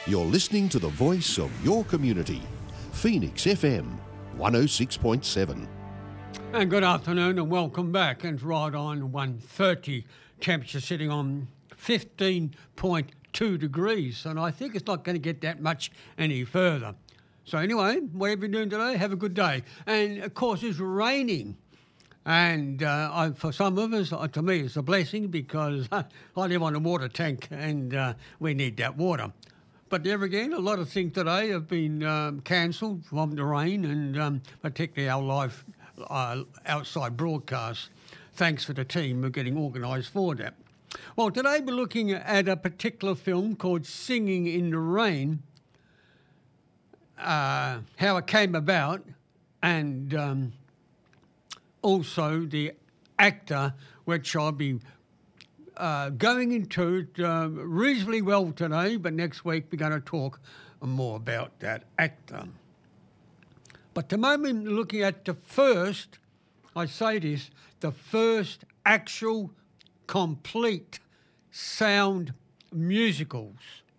You're listening to the voice of your community, Phoenix FM 106.7. And good afternoon and welcome back. And right on 1:30, temperature sitting on 15.2 degrees. And I think it's not going to get that much any further. So anyway, whatever you're doing today, have a good day. And of course, it's raining. And for some of us, to me, it's a blessing because I live on a water tank and we need that water. But there again, a lot of things today have been cancelled from the rain and particularly our live outside broadcast. Thanks for the team for getting organised for that. Well, today we're looking at a particular film called Singing in the Rain, how it came about, and also the actor, which I'll be going into reasonably well today, but next week we're going to talk more about that actor. But the moment looking at the first, I say this, the first actual complete sound musicals.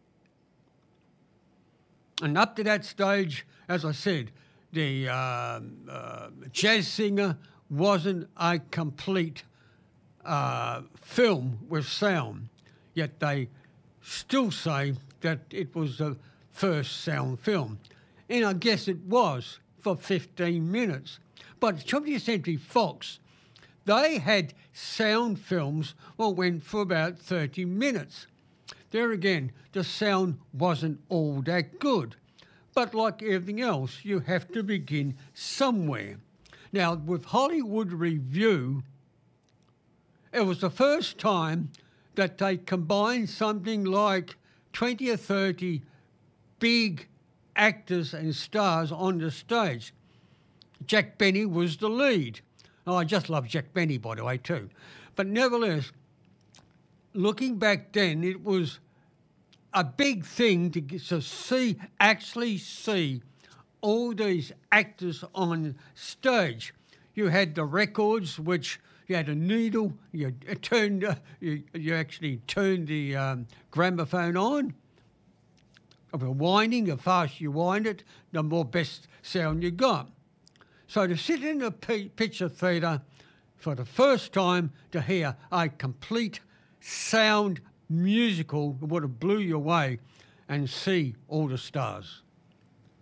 And up to that stage, as I said, the jazz singer wasn't a complete film with sound, yet they still say that it was the first sound film. And I guess it was for 15 minutes. But 20th Century Fox, they had sound films went for about 30 minutes. There again, the sound wasn't all that good. But like everything else, you have to begin somewhere. Now, with Hollywood Review, it was the first time that they combined something like 20 or 30 big actors and stars on the stage. Jack Benny was the lead. Oh, I just love Jack Benny, by the way, too. But nevertheless, looking back then, it was a big thing to actually see all these actors on stage. You had the records, which you had a needle, you actually turned the gramophone on. The winding, the faster you wind it, the more best sound you got. So to sit in a picture theatre for the first time to hear a complete sound musical would have blew you away and see all the stars.